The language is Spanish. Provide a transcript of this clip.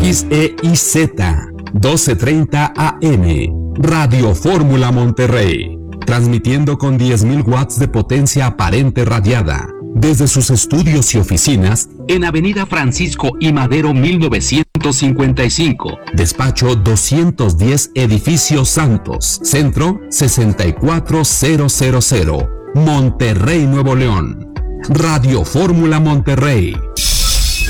XEIZ 1230 AM, Radio Fórmula Monterrey, transmitiendo con 10.000 watts de potencia aparente radiada, desde sus estudios y oficinas en Avenida Francisco I. Madero 1955, despacho 210, Edificio Santos, Centro 64000, Monterrey, Nuevo León. Radio Fórmula Monterrey,